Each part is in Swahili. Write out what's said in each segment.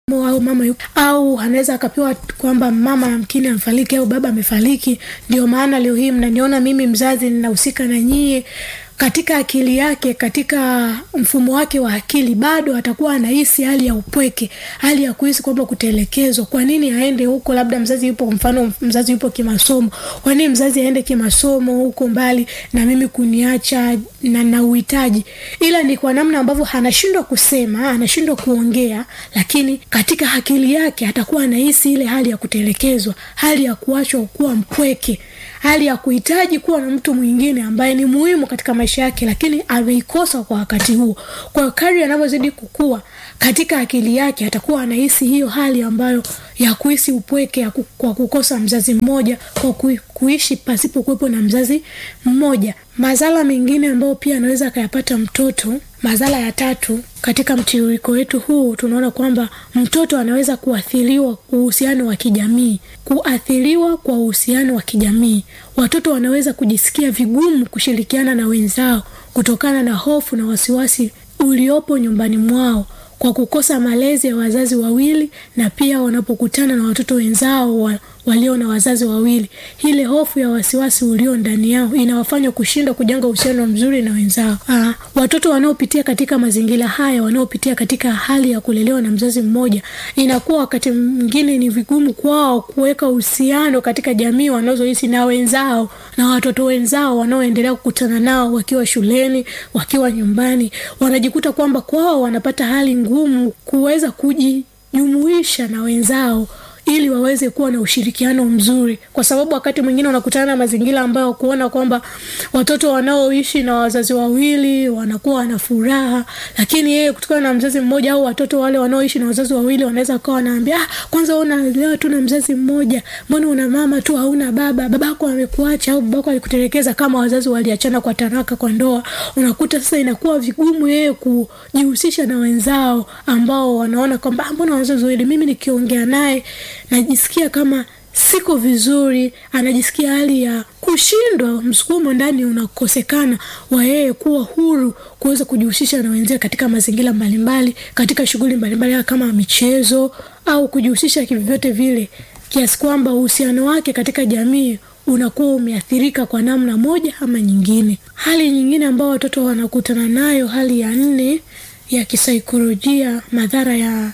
au mama yuko, au anaweza akapewa kwamba mama yamkini amefariki au baba amefariki, ndio maana leo hii mnaniona mimi mzazi ninahusika na nyie. Katika akili yake, katika mfumo wake wa akili, bado atakuwa anahisi hali ya upweke, hali ya kuhisi kwamba kutelekezwa. Kwa nini aende huko? Labda mzazi yupo, mfano mzazi yupo kimasomo, kwa nini mzazi aende kimasomo huko mbali na mimi kuniacha na uhitaji? Ila ni kwa namna ambavyo anashindwa kusema, anashindwa kuongea, lakini katika akili yake atakuwa anahisi ile hali ya kutelekezwa, hali ya kuachwa kuwa mpweke, hali ya kuhitaji kuwa na mtu mwingine ambaye ni muhimu katika maisha yake, lakini ameikosa kwa wakati huo. Kwa kadri anavyozidi kukua, katika akili yake atakuwa anahisi hiyo hali ambayo ya kuhisi upweke, kwa kukosa mzazi mmoja, kwa kuishi pasipo kuwepo na mzazi mmoja. Madhara mengine ambayo pia anaweza akayapata mtoto, madhara ya 3 katika mtiririko wetu huu, tunaona kwamba mtoto anaweza kuathiriwa kwa uhusiano wa kijamii. Kuathiriwa kwa uhusiano wa kijamii, watoto wanaweza kujisikia vigumu kushirikiana na wenzao kutokana na hofu na wasiwasi uliopo nyumbani mwao, kwa kukosa malezi ya wazazi wawili, na pia wanapokutana na watoto wenzao walio na wazazi wawili, ile hofu ya wasiwasi ulio ndani yao inawafanya kushindwa kujenga uhusiano mzuri na wenzao. Watoto wanaopitia katika mazingira haya, wanaopitia katika hali ya kulelewa na mzazi mmoja, inakuwa wakati mwingine ni vigumu kwao kuweka uhusiano katika jamii wanazoishi na wenzao na watoto wenzao wanaoendelea kukutana nao wakiwa shuleni, wakiwa nyumbani. Wanajikuta kwamba kwao wanapata hali ngumu kuweza kujijumuisha na wenzao ili waweze kuwa na ushirikiano mzuri, kwa sababu wakati mwingine unakutana na mazingira ambayo kuona kwamba watoto wanaoishi na wazazi wawili wanakuwa na furaha, lakini yeye kutokana na mzazi mmoja, au watoto wale wanaoishi na wazazi wawili wanaweza kuwa wanaambia, kwanza unalelewa tu na mzazi mmoja, mbona una mama tu hauna baba, babako amekuacha au babako alikutelekeza, kama wazazi waliachana kwa taraka, kwa ndoa. Unakuta sasa inakuwa vigumu yeye kujihusisha na wenzao ambao wanaona kwamba mbona wazazi wawili, mimi nikiongea naye najisikia kama siko vizuri, anajisikia hali ya kushindwa, msukumo ndani unakosekana wa yeye kuwa huru kuweza kujihusisha na wenzake katika mazingira mbalimbali, katika shughuli mbalimbali kama michezo, au kujihusisha kivyote vile, kiasi kwamba uhusiano wake katika jamii unakuwa umeathirika kwa namna moja ama nyingine. Hali nyingine ambayo watoto wanakutana nayo, hali ya 4 ya kisaikolojia, madhara ya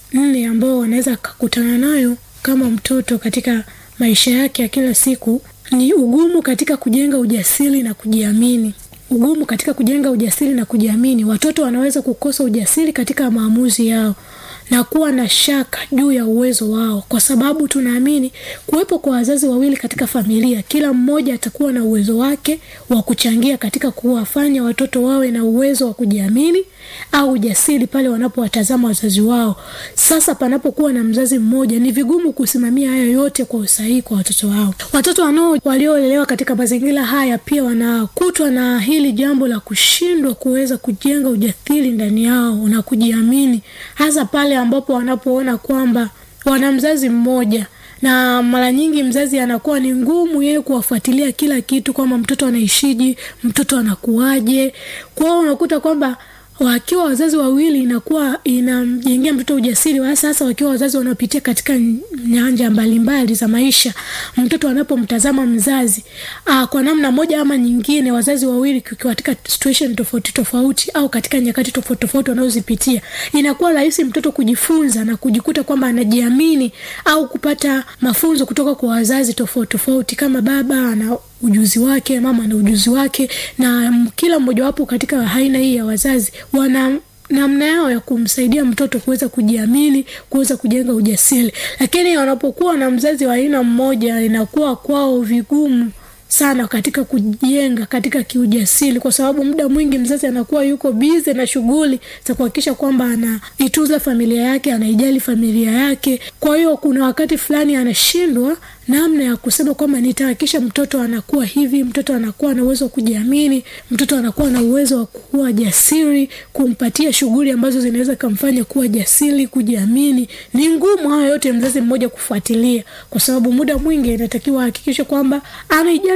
4 ambayo wanaweza kukutana nayo kama mtoto katika maisha yake ya kila siku, ni ugumu katika kujenga ujasiri na kujiamini. Ugumu katika kujenga ujasiri na kujiamini. Watoto wanaweza kukosa ujasiri katika maamuzi yao na kuwa na shaka juu ya uwezo wao, kwa sababu tunaamini kuwepo kwa wazazi wawili katika familia, kila mmoja atakuwa na uwezo wake wa kuchangia katika kuwafanya watoto wawe na uwezo wa kujiamini au ujasiri pale wanapowatazama wazazi wao. Sasa panapokuwa na mzazi mmoja, ni vigumu kusimamia haya yote kwa usahihi kwa watoto wao. Watoto waliolelewa katika mazingira haya pia wanakutwa na hili jambo la kushindwa kuweza kujenga ujasiri ndani yao na kujiamini, hasa pale ambapo wanapoona kwamba wana mzazi mmoja, na mara nyingi mzazi anakuwa ni ngumu yeye kuwafuatilia kila kitu, kama mtoto anaishije, mtoto anakuaje. Kwa hiyo unakuta kwamba wakiwa wazazi wawili inakuwa inamjengea mtoto ujasiri, hasa wakiwa wazazi wanapitia katika nyanja mbalimbali za maisha. Mtoto anapomtazama mzazi kwa namna moja ama nyingine, wazazi wawili katika situation tofauti tofauti au katika nyakati tofauti tofauti wanazozipitia, inakuwa rahisi mtoto kujifunza na kujikuta kwamba anajiamini au kupata mafunzo kutoka kwa wazazi tofauti tofauti, kama baba ana ujuzi wake, mama na ujuzi wake, na kila mmoja wapo katika aina hii ya wazazi wana namna yao ya kumsaidia mtoto kuweza kujiamini, kuweza kujenga ujasiri. Lakini wanapokuwa na mzazi wa aina mmoja, inakuwa kwao vigumu sana katika kujenga katika kiujasiri, kwa sababu muda mwingi mzazi anakuwa yuko busy na shughuli za kuhakikisha kwamba anaitunza familia yake, anaijali familia yake. Kwa hiyo kuna wakati fulani anashindwa namna ya kusema kwamba nitahakikisha mtoto anakuwa hivi, mtoto anakuwa na uwezo wa kujiamini, mtoto anakuwa na uwezo wa kuwa jasiri, kumpatia shughuli ambazo zinaweza kumfanya kuwa jasiri, kujiamini. Ni ngumu haya yote mzazi mmoja kufuatilia, kwa sababu muda mwingi inatakiwa hakikisha kwamba anaijali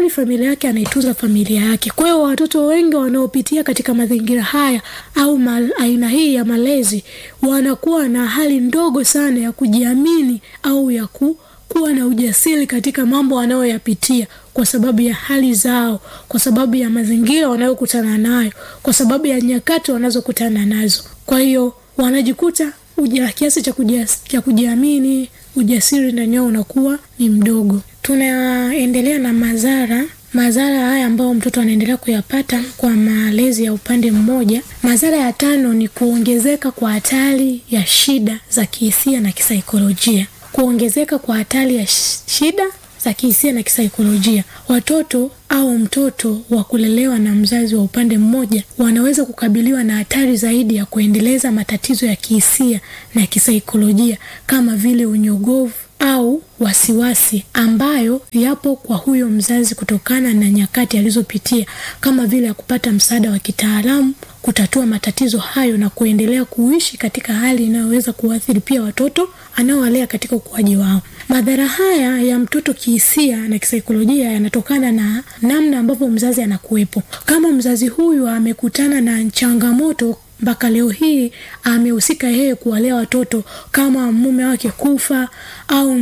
anaijali familia yake, anaitunza familia yake. Kwa hiyo watoto wengi wanaopitia katika mazingira haya au aina hii ya malezi wanakuwa na hali ndogo sana ya kujiamini au ya kuwa na ujasiri katika mambo wanayoyapitia, kwa sababu ya hali zao, kwa sababu ya mazingira wanayokutana nayo, kwa sababu ya nyakati wanazokutana nazo. Kwa hiyo wanajikuta kiasi cha kujiamini, ujasiri ndani yao unakuwa ni mdogo. Tunaendelea na madhara haya ambayo mtoto anaendelea kuyapata kwa malezi ya upande mmoja. Madhara ya 5 ni kuongezeka kwa hatari ya shida za kihisia na kisaikolojia. Kuongezeka kwa hatari ya shida za kihisia na kisaikolojia. Watoto au mtoto wa kulelewa na mzazi wa upande mmoja wanaweza kukabiliwa na hatari zaidi ya kuendeleza matatizo ya kihisia na kisaikolojia kama vile unyogovu au wasiwasi ambayo yapo kwa huyo mzazi kutokana na nyakati alizopitia, kama vile ya kupata msaada wa kitaalamu kutatua matatizo hayo na kuendelea kuishi katika hali inayoweza kuathiri pia watoto anaowalea katika ukuaji wao. Madhara haya ya mtoto kihisia na kisaikolojia yanatokana na namna ambavyo mzazi anakuwepo. Kama mzazi huyu amekutana na changamoto mpaka leo hii amehusika yeye kuwalea watoto, kama mume wake kufa au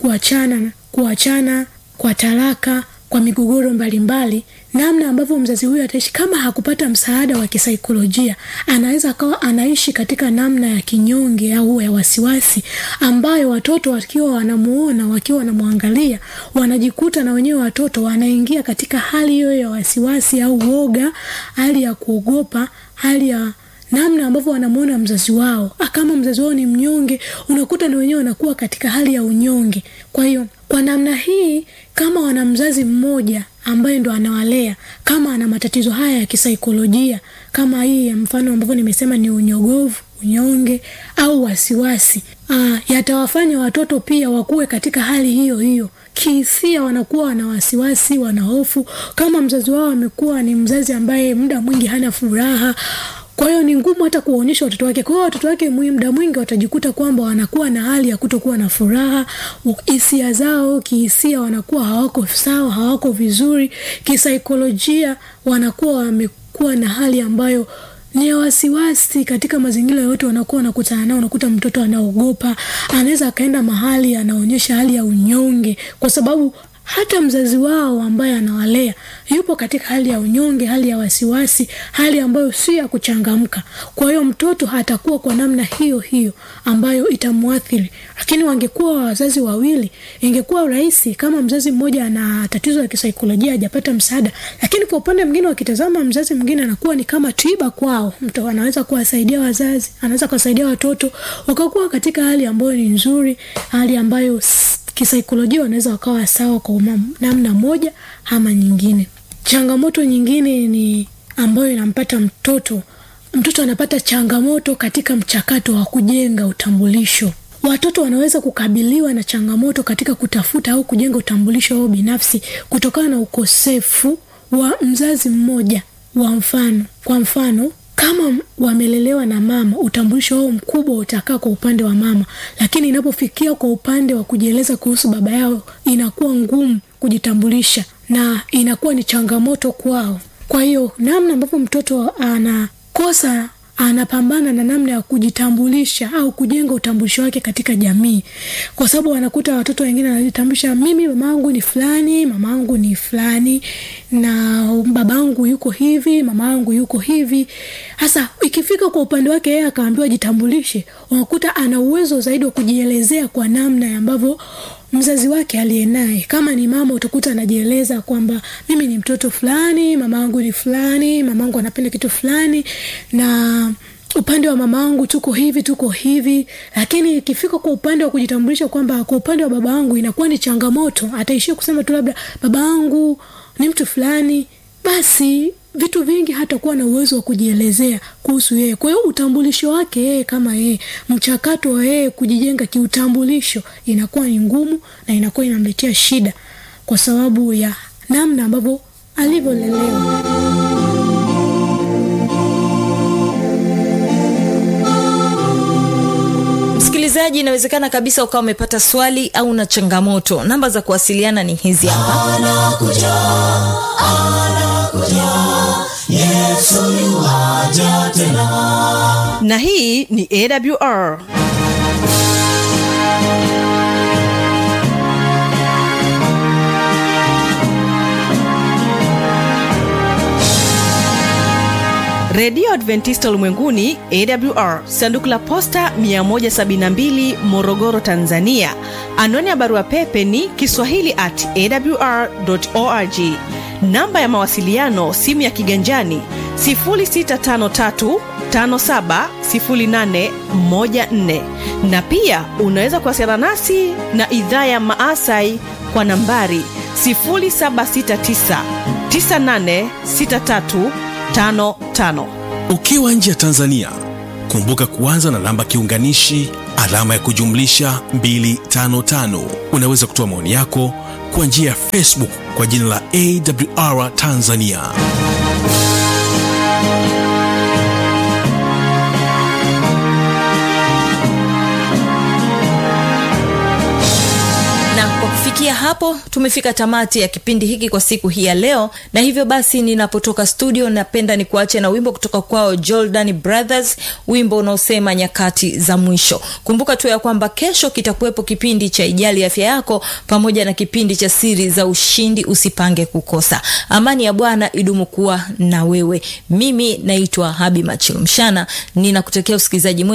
kuachana kwa talaka, kwa migogoro mbalimbali, namna ambavyo mzazi huyu ataishi kama hakupata msaada wa kisaikolojia, anaweza akawa anaishi katika namna ya kinyonge au ya wasiwasi, ambayo watoto wakiwa wanamuona, wakiwa wanamwangalia, wanajikuta na wenyewe watoto wanaingia katika hali hiyo ya wasiwasi au woga, hali ya kuogopa, hali ya namna ambavyo wanamuona mzazi wao. Kama mzazi wao ni mnyonge, unakuta na wenyewe wanakuwa katika hali ya unyonge. Kwa hiyo kwa namna hii, kama wana mzazi mmoja ambaye ndo anawalea, kama ana matatizo haya ya kisaikolojia, kama hii mfano ambavyo nimesema ni unyogovu, unyonge au wasiwasi, yatawafanya watoto pia wakue katika hali hiyo hiyo. Kihisia wanakuwa na wasiwasi, wana hofu. Kama mzazi wao amekuwa ni mzazi ambaye muda mwingi hana furaha, kwa hiyo ni ngumu hata kuwaonyesha watoto wake. Kwa hiyo watoto wake muda mwingi watajikuta kwamba wanakuwa na hali ya kutokuwa na furaha. Hisia zao kihisia wanakuwa hawako sawa, hawako vizuri. Kisaikolojia wanakuwa wamekuwa na hali ambayo ni wasiwasi katika mazingira yote wanakuwa wanakutana nao. Unakuta mtoto anaogopa, anaweza akaenda mahali anaonyesha hali ya unyonge, kwa sababu hata mzazi wao ambaye anawalea yupo katika hali ya unyonge, hali ya wasiwasi, hali ambayo si ya kuchangamka. Kwa hiyo mtoto hatakuwa kwa namna hiyo hiyo ambayo itamuathiri. Lakini wangekuwa wazazi wawili, ingekuwa rahisi. Kama mzazi mmoja ana tatizo la kisaikolojia hajapata msaada, lakini kwa upande mwingine wakitazama mzazi mwingine anakuwa ni kama tiba kwao. Mtu anaweza kuwasaidia wazazi, anaweza kuwasaidia watoto wakakuwa katika hali ambayo ni nzuri, hali ambayo kisaikolojia wanaweza wakawa sawa kwa namna moja ama nyingine. Changamoto nyingine ni ambayo inampata mtoto anapata changamoto katika mchakato wa kujenga utambulisho. Watoto wanaweza kukabiliwa na changamoto katika kutafuta au kujenga utambulisho wao binafsi kutokana na ukosefu wa mzazi mmoja. Kwa mfano, kama wamelelewa na mama, utambulisho wao mkubwa utakaa kwa upande wa mama, lakini inapofikia kwa upande wa kujieleza kuhusu baba yao inakuwa ngumu kujitambulisha na inakuwa ni changamoto kwao. Kwa hiyo namna ambavyo mtoto anapambana na namna ya kujitambulisha au kujenga utambulisho wake katika jamii, kwa sababu wanakuta watoto wengine wanajitambulisha, mimi mamangu ni fulani, mamangu ni fulani, na babangu yuko hivi, mamangu yuko hivi. Hasa ikifika kwa upande wake yeye akaambiwa jitambulishe, unakuta ana uwezo zaidi wa kujielezea kwa namna ambavyo mzazi wake alienaye. Kama ni mama, utakuta anajieleza kwamba mimi ni mtoto fulani, mamangu ni fulani, mamangu anapenda kitu fulani, na upande wa mamangu tuko hivi. Lakini ikifika kwa upande wa kujitambulisha kwamba kwa upande wa babangu, inakuwa ni changamoto. Ataishia kusema tu labda babangu ni mtu fulani, basi vitu vingi hatakuwa na uwezo wa kujielezea kuhusu yeye. Kwa hiyo utambulisho wake yeye kama yeye, mchakato wa yeye kujijenga kiutambulisho inakuwa ni ngumu na inakuwa inamletea shida kwa sababu ya namna ambavyo alivyolelewa. msikilizaji, inawezekana kabisa ukawa umepata swali au na changamoto. Namba za kuwasiliana ni hizi hapa. Anakuja, Yesu yuaja tena. Na hii ni AWR. Radio Adventista Ulimwenguni AWR, sanduku la posta 172, Morogoro, Tanzania. Anwani ya barua pepe ni kiswahili@awr.org. Namba ya mawasiliano, simu ya kiganjani 0653570814, na pia unaweza kuwasiliana nasi na idhaa ya Maasai kwa nambari 0769986355. Ukiwa nje ya Tanzania, kumbuka kuanza na namba kiunganishi alama ya kujumlisha 255. Unaweza kutoa maoni yako kwa njia ya Facebook kwa jina la AWR Tanzania. Kufikia hapo tumefika tamati ya kipindi hiki kwa siku hii ya leo, na hivyo basi ninapotoka studio napenda nikuache na wimbo kutoka kwao Jordan Brothers, wimbo unaosema nyakati za mwisho. Kumbuka tu ya kwamba kesho kitakuwepo kipindi cha Ijali Afya Yako pamoja na kipindi cha Siri za Ushindi, usipange kukosa. Amani ya Bwana idumu kuwa na wewe. Mimi naitwa Habi Machilumshana, ninakutakia usikilizaji mwema.